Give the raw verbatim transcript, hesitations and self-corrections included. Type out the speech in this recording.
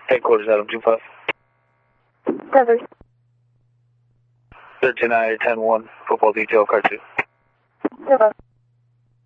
Headquarters, Adam two five. Cover. thirteen I ten one, football detail, car two. Cover.